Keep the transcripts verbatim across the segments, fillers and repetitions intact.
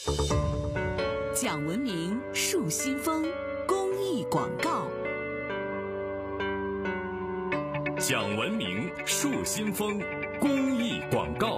讲文明树新风，公益广告。 讲文明树新风，公益广告。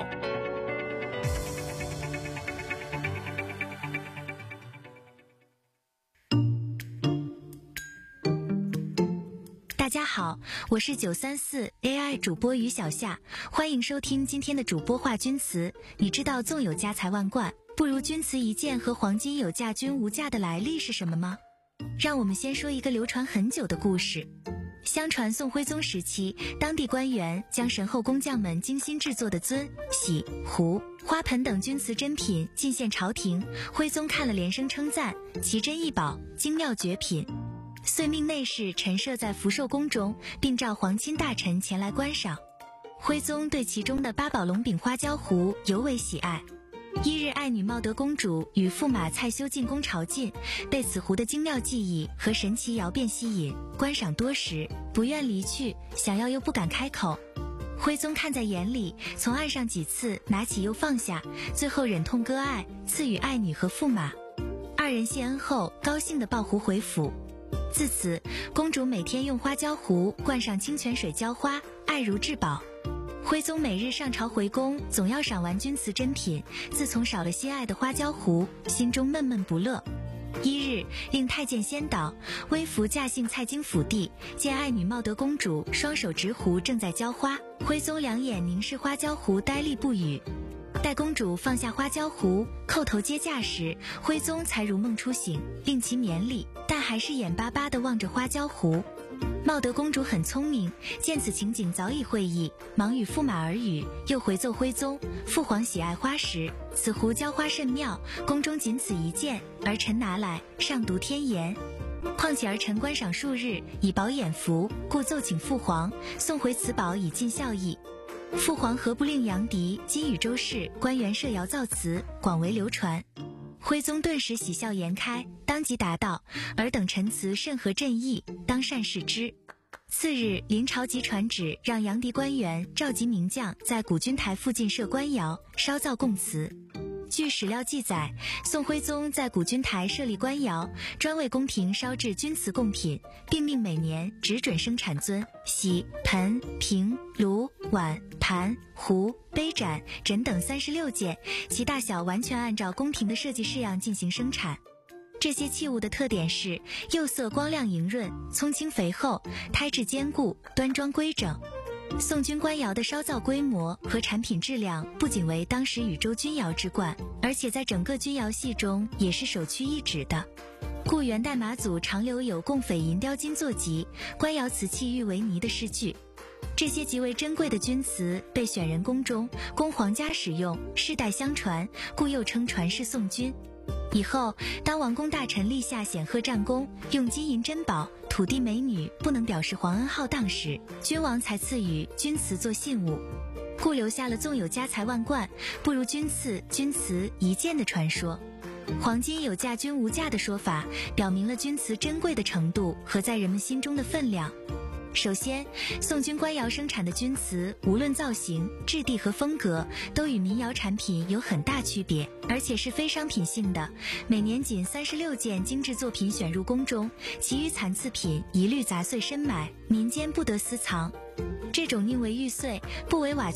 大家好，我是九三四 A I 主播于小夏，欢迎收听今天的主播话钧词。你知道纵有家财万贯，不如钧瓷一件和黄金有价均无价的来历是什么吗？让我们先说一个流传很久的故事。相传宋徽宗时期，当地官员将神后工匠们精心制作的尊、玺、壶、花盆等钧瓷珍品进献朝廷，徽宗看了连声称赞，奇珍异宝，精妙绝品，遂命内侍陈设在福寿宫中，并召皇亲大臣前来观赏。徽宗对其中的八宝龙柄花椒壶尤为喜爱。一日，爱女茂德公主与驸马蔡修进宫朝觐，被此壶的精妙技艺和神奇窑变吸引，观赏多时，不愿离去，想要又不敢开口。徽宗看在眼里，从岸上几次拿起又放下，最后忍痛割爱，赐予爱女和驸马。二人谢恩后，高兴地抱壶回府。自此，公主每天用花椒壶灌上清泉水浇花，爱如至宝。徽宗每日上朝回宫，总要赏玩钧瓷珍品，自从少了心爱的花椒壶，心中闷闷不乐。一日，令太监先导，微服驾幸蔡京府邸，见爱女茂德公主双手执壶正在浇花，徽宗两眼凝视花椒壶，呆立不语。待公主放下花椒壶，叩头接驾时，徽宗才如梦初醒，令其免礼，但还是眼巴巴地望着花椒壶。茂德公主很聪明，见此情景早已会意，忙与驸马耳语，又回奏徽宗，父皇喜爱花石，此壶浇花甚妙，宫中仅此一件，儿臣拿来上读天言。况且儿臣观赏数日，以饱眼福，故奏请父皇送回此宝以尽孝义。父皇何不令杨迪、金禹州市官员设窑造瓷，广为流传。徽宗顿时喜笑颜开，当即答道：尔等陈词甚合朕意，当善视之。次日，临朝即传旨，让杨迪官员召集名将，在古君台附近设官窑，烧造贡瓷。据史料记载，宋徽宗在古君台设立官窑，专为宫廷烧制钧瓷贡品，并命每年只准生产尊、玺、盆、瓶、炉、碗、盘、壶、杯盏、枕等三十六件，其大小完全按照宫廷的设计式样进行生产。这些器物的特点是釉色光亮莹润，葱青肥厚，胎质坚固，端庄规整。宋钧官窑的烧造规模和产品质量不仅为当时禹州钧窑之冠，而且在整个钧窑系中也是首屈一指的。故元代马祖常留有供匪银雕金作集，官窑瓷器玉为泥的诗句。这些极为珍贵的钧瓷被选人宫中，供皇家使用，世代相传，故又称传世宋钧。以后，当王公大臣立下显赫战功，用金银珍宝、土地美女不能表示皇恩浩荡时，君王才赐予钧瓷做信物，故留下了纵有家财万贯，不如钧赐钧瓷一件的传说。黄金有价均无价的说法，表明了钧瓷珍贵的程度和在人们心中的分量。首先，宋钧官窑生产的钧瓷，无论造型、质地和风格，都与民窑产品有很大区别，而且是非商品性的。每年仅三十六件精致作品选入宫中，其余残次品一律杂碎深埋，民间不得私藏。这种宁为玉碎，不为瓦